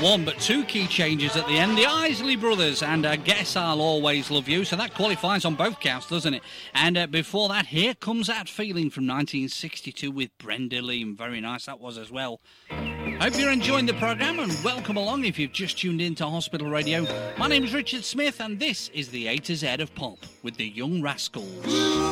one but two key changes at the end. The Isley Brothers and Guess I'll Always Love You. So that qualifies on both counts, doesn't it? And before that, Here Comes That Feeling from 1962 with Brenda Lee. Very nice that was as well. Hope you're enjoying the programme and welcome along if you've just tuned in to Hospital Radio. My name is Richard Smith and this is the A to Z of Pop with the Young Rascals.